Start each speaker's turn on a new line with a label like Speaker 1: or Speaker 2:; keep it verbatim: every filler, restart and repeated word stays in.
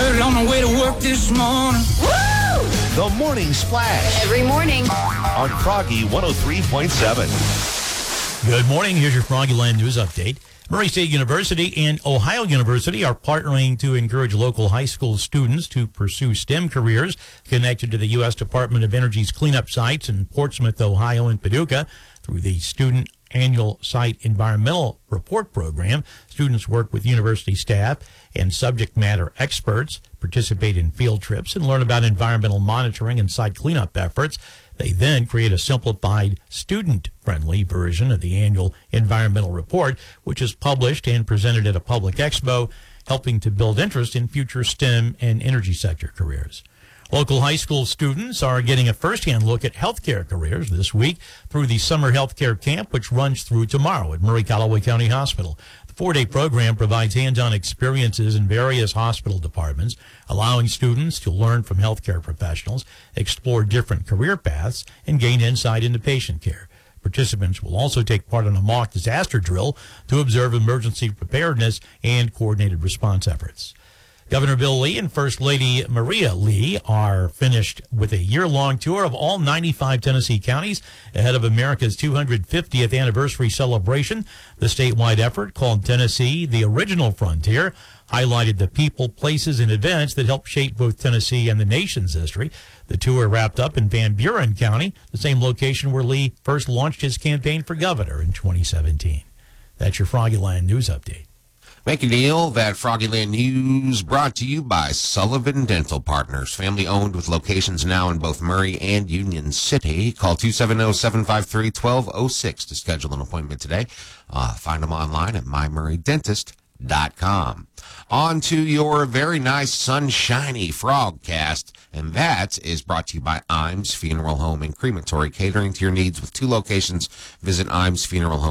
Speaker 1: heard it on my way to work this morning.
Speaker 2: Woo!
Speaker 3: The Morning Splash.
Speaker 2: Every morning.
Speaker 3: On Froggy one oh three point seven.
Speaker 4: Good morning. Here's your Froggyland News Update. Murray State University and Ohio University are partnering to encourage local high school students to pursue STEM careers connected to the U S Department of Energy's cleanup sites in Portsmouth, Ohio, and Paducah through the Student Annual Site Environmental Report Program. Students work with university staff and subject matter experts, participate in field trips, and learn about environmental monitoring and site cleanup efforts. They then create a simplified, student-friendly version of the annual environmental report, which is published and presented at a public expo, helping to build interest in future STEM and energy sector careers. Local high school students are getting a first-hand look at healthcare careers this week through the Summer Healthcare Camp, which runs through tomorrow at Murray-Callaway County Hospital. The four-day program provides hands-on experiences in various hospital departments, allowing students to learn from healthcare professionals, explore different career paths, and gain insight into patient care. Participants will also take part in a mock disaster drill to observe emergency preparedness and coordinated response efforts. Governor Bill Lee and First Lady Maria Lee are finished with a year-long tour of all ninety-five Tennessee counties ahead of America's two hundred fiftieth anniversary celebration. The statewide effort, called Tennessee the Original Frontier, highlighted the people, places, and events that helped shape both Tennessee and the nation's history. The tour wrapped up in Van Buren County, the same location where Lee first launched his campaign for governor in twenty seventeen. That's your Froggyland News Update.
Speaker 5: Make a deal. That Froggyland News brought to you by Sullivan Dental Partners, family owned with locations now in both Murray and Union City. Call two seven zero, seven five three, one two zero six to schedule an appointment today. Uh, find them online at my murray dentist dot com. On to your very nice sunshiny Frogcast, and that is brought to you by Imes Funeral Home and Crematory, catering to your needs with two locations. Visit Imes Funeral Home